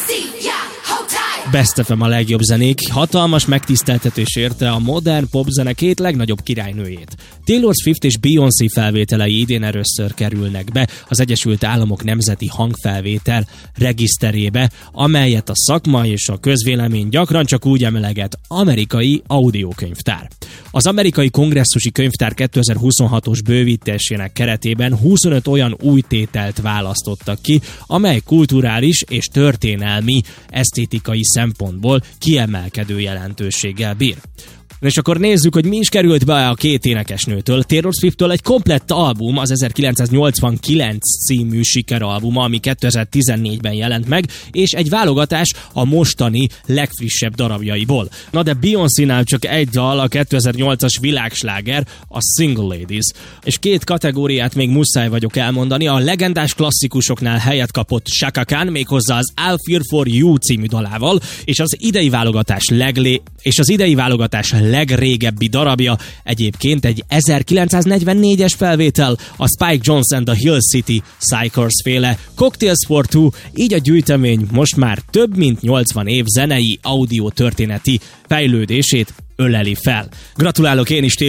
Best FM a legjobb zenék, hatalmas megtiszteltetés érte a modern popzene két legnagyobb királynőjét. Taylor Swift és Beyoncé felvételei idén először kerülnek be az Egyesült Államok Nemzeti Hangfelvétel regiszterébe, amelyet a szakma és a közvélemény gyakran csak úgy emleget: amerikai audiokönyvtár. Az amerikai kongresszusi könyvtár 2026-os bővítésének keretében 25 olyan új tételt választottak ki, amely kulturális és történelmi, esztétikai szempontból kiemelkedő jelentőséggel bír. És akkor nézzük, hogy mi is került be a két énekesnőtől. Taylor Swifttől egy komplett album, az 1989 című sikeralbuma, ami 2014-ben jelent meg, és egy válogatás a mostani legfrissebb darabjaiból. Na de Beyoncénál csak egy dal, a 2008-as világsláger, a Single Ladies. És két kategóriát még muszáj vagyok elmondani. A legendás klasszikusoknál helyet kapott Chaka Khan, méghozzá az I'll Fear For You című dalával, és az idei válogatás legrégebbi darabja egyébként egy 1944-es felvétel, a Spike Jonze and the Hill City Psychers féle Cocktails for Two, így a gyűjtemény most már több mint 80 év zenei, audio történeti fejlődését öleli fel. Gratulálok én is